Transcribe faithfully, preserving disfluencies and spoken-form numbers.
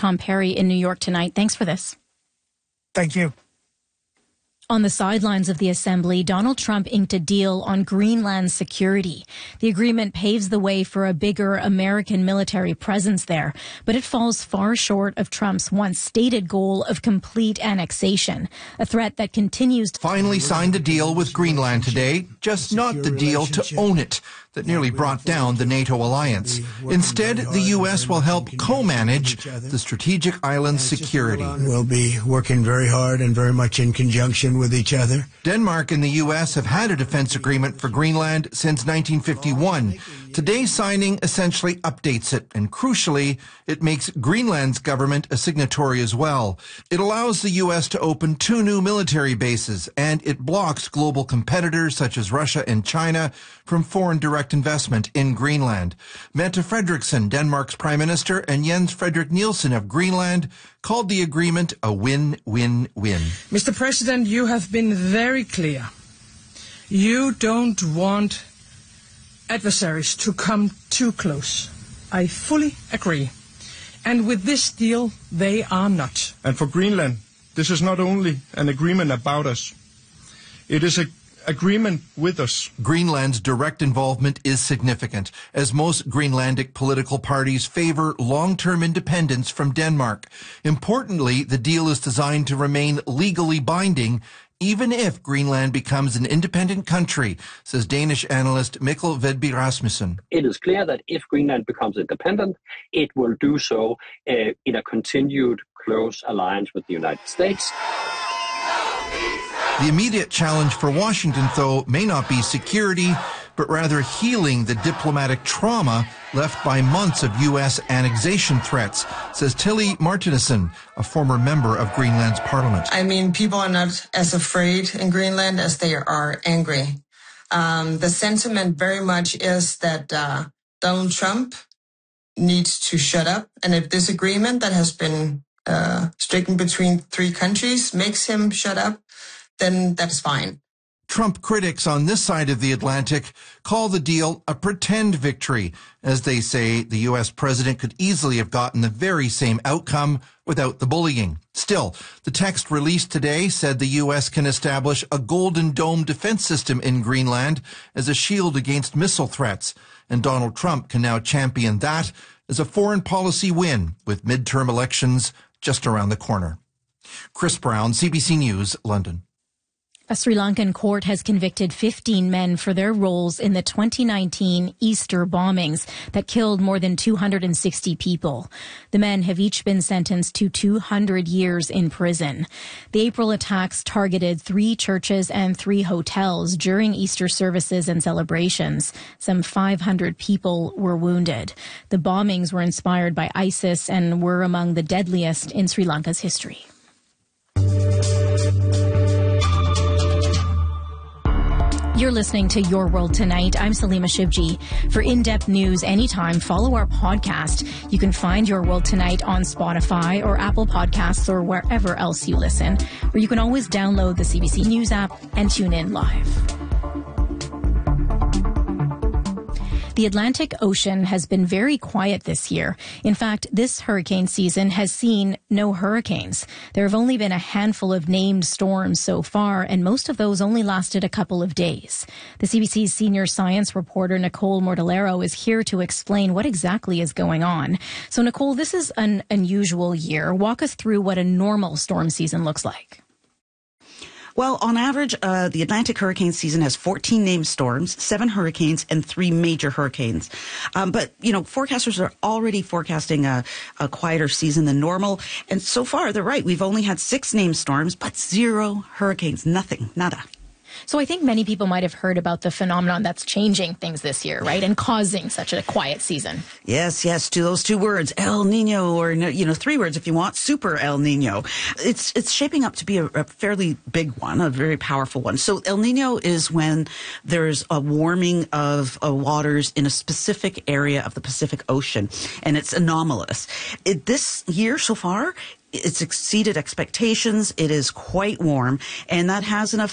Tom Perry in New York tonight. Thanks for this. Thank you. On the sidelines of the assembly, Donald Trump inked a deal on Greenland security. The agreement paves the way for a bigger American military presence there, but it falls far short of Trump's once stated goal of complete annexation, a threat that continues to... Finally signed a deal with Greenland today, just not the deal to own it that nearly brought down the NATO alliance. Instead, the U S will help co-manage the strategic island's security. We'll be working very hard and very much in conjunction with each other. Denmark and the U S have had a defense agreement for Greenland since nineteen fifty-one. Today's signing essentially updates it, and crucially, it makes Greenland's government a signatory as well. It allows the U S to open two new military bases, and it blocks global competitors such as Russia and China from foreign direct investment in Greenland. Mette Frederiksen, Denmark's Prime Minister, and Jens Frederik Nielsen of Greenland called the agreement a win-win-win. Mister President, you have been very clear. You don't want adversaries to come too close. I fully agree. And with this deal, they are not. And for Greenland, this is not only an agreement about us. It is an agreement with us. Greenland's direct involvement is significant, as most Greenlandic political parties favor long-term independence from Denmark. Importantly, the deal is designed to remain legally binding, even if Greenland becomes an independent country, says Danish analyst Mikkel Vedby Rasmussen. It is clear that if Greenland becomes independent, it will do so uh, in a continued close alliance with the United States. The immediate challenge for Washington, though, may not be security, but rather healing the diplomatic trauma left by months of U S annexation threats, says Tilly Martinussen, a former member of Greenland's parliament. I mean, people are not as afraid in Greenland as they are angry. Um, the sentiment very much is that uh, Donald Trump needs to shut up. And if this agreement that has been uh, stricken between three countries makes him shut up, then that's fine. Trump critics on this side of the Atlantic call the deal a pretend victory. As they say, the U S president could easily have gotten the very same outcome without the bullying. Still, the text released today said the U S can establish a Golden Dome defense system in Greenland as a shield against missile threats. And Donald Trump can now champion that as a foreign policy win with midterm elections just around the corner. Chris Brown, C B C News, London. A Sri Lankan court has convicted fifteen men for their roles in the twenty nineteen Easter bombings that killed more than two hundred sixty people. The men have each been sentenced to two hundred years in prison. The April attacks targeted three churches and three hotels during Easter services and celebrations. Some five hundred people were wounded. The bombings were inspired by ISIS and were among the deadliest in Sri Lanka's history. You're listening to Your World Tonight. I'm Salima Shivji. For in-depth news anytime, follow our podcast. You can find Your World Tonight on Spotify or Apple Podcasts or wherever else you listen. Or you can always download the C B C News app and tune in live. The Atlantic Ocean has been very quiet this year. In fact, this hurricane season has seen no hurricanes. There have only been a handful of named storms so far, and most of those only lasted a couple of days. The C B C's senior science reporter, Nicole Mortellero, is here to explain what exactly is going on. So, Nicole, this is an unusual year. Walk us through what a normal storm season looks like. Well, on average, uh, the Atlantic hurricane season has fourteen named storms, seven hurricanes, and three major hurricanes. Um, but, you know, forecasters are already forecasting a, a quieter season than normal. And so far, they're right. We've only had six named storms, but zero hurricanes. Nothing. Nada. So I think many people might have heard about the phenomenon that's changing things this year, right? And causing such a quiet season. Yes, yes, to those two words, El Nino, or, you know, three words if you want, Super El Nino. It's it's shaping up to be a, a fairly big one, a very powerful one. So El Nino is when there's a warming of uh, waters in a specific area of the Pacific Ocean, and it's anomalous. It, this year so far, it's exceeded expectations. It is quite warm, and that has an effect